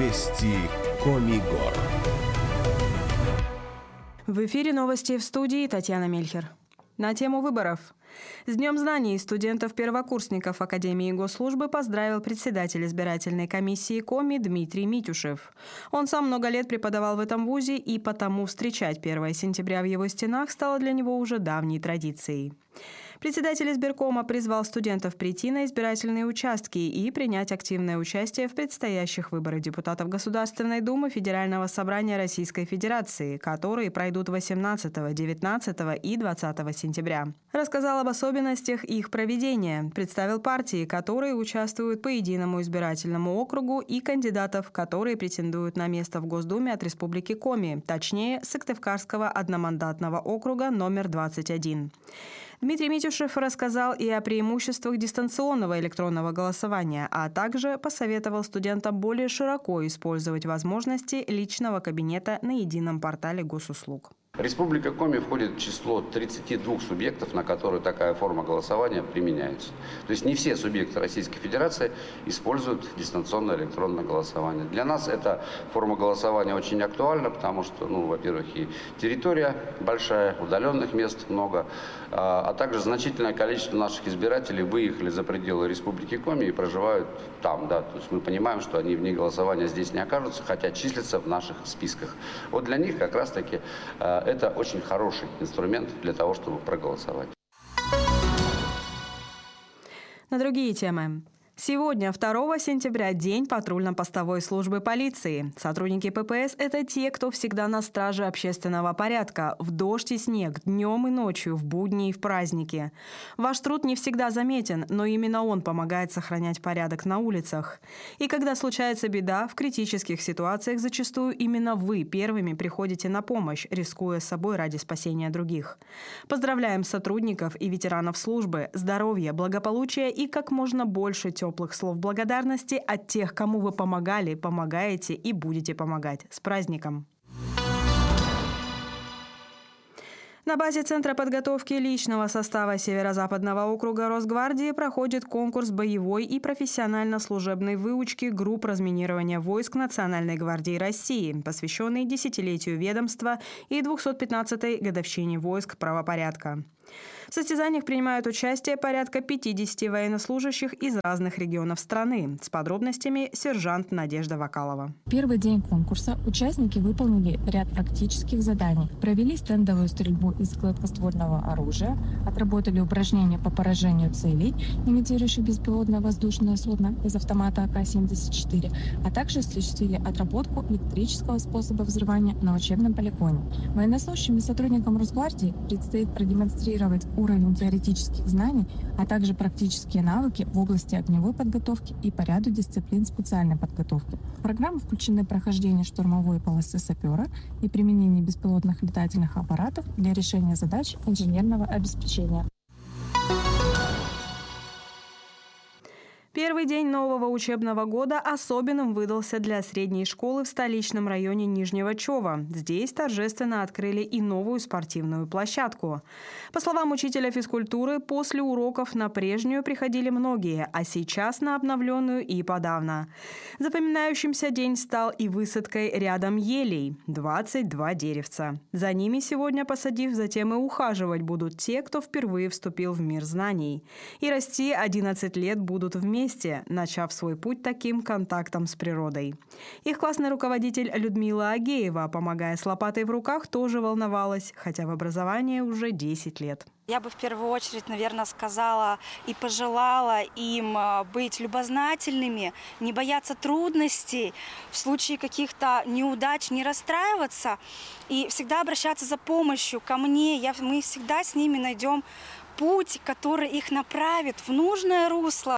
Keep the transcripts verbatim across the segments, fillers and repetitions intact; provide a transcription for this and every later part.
Вести Коми-Гор. В эфире новости, в студии Татьяна Мельхер. На тему выборов. С Днем знаний студентов-первокурсников Академии госслужбы поздравил председатель избирательной комиссии Коми Дмитрий Митюшев. Он сам много лет преподавал в этом вузе, и потому встречать первое сентября в его стенах стало для него уже давней традицией. Председатель избиркома призвал студентов прийти на избирательные участки и принять активное участие в предстоящих выборах депутатов Государственной Думы Федерального собрания Российской Федерации, которые пройдут восемнадцатого, девятнадцатого и двадцатого сентября. Рассказал об особенностях их проведения, представил партии, которые участвуют по единому избирательному округу, и кандидатов, которые претендуют на место в Госдуме от Республики Коми, точнее, Сыктывкарского одномандатного округа номер двадцать один. Дмитрий Митюшев рассказал и о преимуществах дистанционного электронного голосования, а также посоветовал студентам более широко использовать возможности личного кабинета на едином портале госуслуг. Республика Коми входит в число тридцати двух субъектов, на которые такая форма голосования применяется. То есть не все субъекты Российской Федерации используют дистанционное электронное голосование. Для нас эта форма голосования очень актуальна, потому что, ну, во-первых, и территория большая, удаленных мест много, а также значительное количество наших избирателей выехали за пределы Республики Коми и проживают там. Да. То есть мы понимаем, что они вне голосования здесь не окажутся, хотя числятся в наших списках. Вот для них как раз-таки это очень хороший инструмент для того, чтобы проголосовать. На другие темы. Сегодня, второго сентября, день патрульно-постовой службы полиции. Сотрудники ППС – это те, кто всегда на страже общественного порядка, в дождь и снег, днем и ночью, в будни и в праздники. Ваш труд не всегда заметен, но именно он помогает сохранять порядок на улицах. И когда случается беда, в критических ситуациях зачастую именно вы первыми приходите на помощь, рискуя собой ради спасения других. Поздравляем сотрудников и ветеранов службы, здоровья, благополучия и как можно больше теплых слов благодарности от тех, кому вы помогали, помогаете и будете помогать. С праздником! На базе Центра подготовки личного состава Северо-Западного округа Росгвардии проходит конкурс боевой и профессионально-служебной выучки групп разминирования войск Национальной гвардии России, посвященный десятилетию ведомства и двухсот пятнадцатой годовщине войск правопорядка. В состязаниях принимают участие порядка пятидесяти военнослужащих из разных регионов страны. С подробностями сержант Надежда Вакалова. Первый день конкурса участники выполнили ряд практических заданий. Провели стендовую стрельбу из гладкоствольного оружия, отработали упражнения по поражению целей, имитирующих беспилотное воздушное судно из автомата А К семьдесят четыре, а также осуществили отработку электрического способа взрывания на учебном полигоне. Военнослужащим и сотрудникам Росгвардии предстоит продемонстрировать уровень теоретических знаний, а также практические навыки в области огневой подготовки и по ряду дисциплин специальной подготовки. В программу включены прохождение штурмовой полосы сапера и применение беспилотных летательных аппаратов для решения задач инженерного обеспечения. Первый день нового учебного года особенным выдался для средней школы в столичном районе Нижнего Чова. Здесь торжественно открыли и новую спортивную площадку. По словам учителя физкультуры, после уроков на прежнюю приходили многие, а сейчас на обновленную и подавно. Запоминающимся день стал и высадкой рядом елей – двадцать два деревца. За ними сегодня, посадив, затем и ухаживать будут те, кто впервые вступил в мир знаний. И расти одиннадцать лет будут вместе, начав свой путь таким контактом с природой. Их классный руководитель Людмила Агеева, помогая с лопатой в руках, тоже волновалась, хотя в образовании уже десять лет. Я бы в первую очередь, наверное, сказала и пожелала им быть любознательными, не бояться трудностей, в случае каких-то неудач не расстраиваться и всегда обращаться за помощью ко мне. Я, мы всегда с ними найдем путь, который их направит в нужное русло.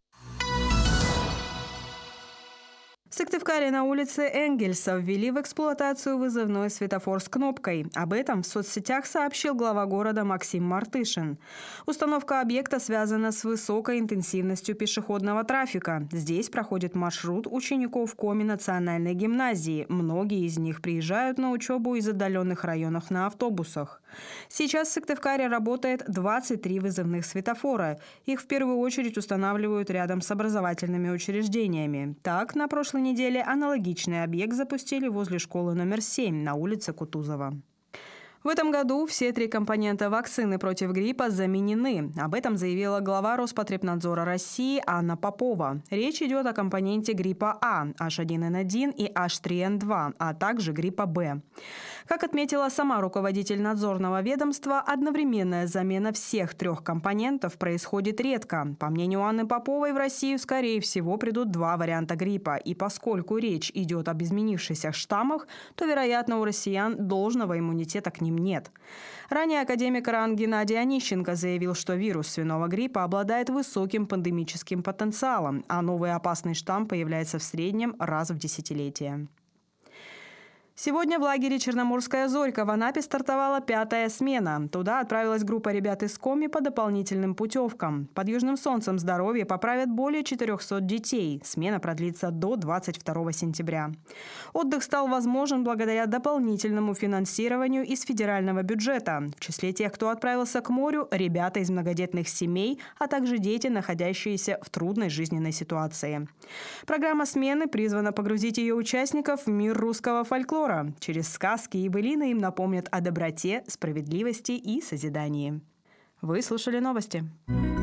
В Сыктывкаре на улице Энгельса ввели в эксплуатацию вызывной светофор с кнопкой. Об этом в соцсетях сообщил глава города Максим Мартышин. Установка объекта связана с высокой интенсивностью пешеходного трафика. Здесь проходит маршрут учеников Коми национальной гимназии. Многие из них приезжают на учебу из отдаленных районов на автобусах. Сейчас в Сыктывкаре работает двадцать три вызывных светофора. Их в первую очередь устанавливают рядом с образовательными учреждениями. Так, на прошлой неделе аналогичный объект запустили возле школы номер семь на улице Кутузова. В этом году все три компонента вакцины против гриппа заменены. Об этом заявила глава Роспотребнадзора России Анна Попова. Речь идет о компоненте гриппа А, эйч один эн один и эйч три эн два, а также гриппа Б. Как отметила сама руководитель надзорного ведомства, одновременная замена всех трех компонентов происходит редко. По мнению Анны Поповой, в Россию, скорее всего, придут два варианта гриппа. И поскольку речь идет об изменившихся штаммах, то, вероятно, у россиян должного иммунитета к ним нет. Ранее академик РАН Геннадий Онищенко заявил, что вирус свиного гриппа обладает высоким пандемическим потенциалом, а новый опасный штамм появляется в среднем раз в десятилетие. Сегодня в лагере «Черноморская зорька» в Анапе стартовала пятая смена. Туда отправилась группа ребят из Коми по дополнительным путевкам. Под южным солнцем здоровье поправят более четырехсот детей. Смена продлится до двадцать второго сентября. Отдых стал возможен благодаря дополнительному финансированию из федерального бюджета. В числе тех, кто отправился к морю, ребята из многодетных семей, а также дети, находящиеся в трудной жизненной ситуации. Программа смены призвана погрузить ее участников в мир русского фольклора. Через сказки и былины им напомнят о доброте, справедливости и созидании. Вы слушали новости.